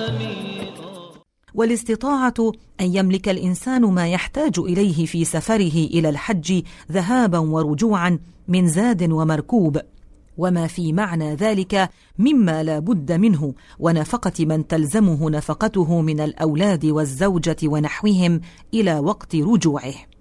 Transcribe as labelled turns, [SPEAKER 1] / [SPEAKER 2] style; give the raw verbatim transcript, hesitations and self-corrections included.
[SPEAKER 1] والاستطاعة أن يملك الإنسان ما يحتاج إليه في سفره إلى الحج ذهابا ورجوعا من زاد ومركوب، وما في معنى ذلك مما لا بد منه، ونفقة من تلزمه نفقته من الأولاد والزوجة ونحوهم إلى وقت رجوعه.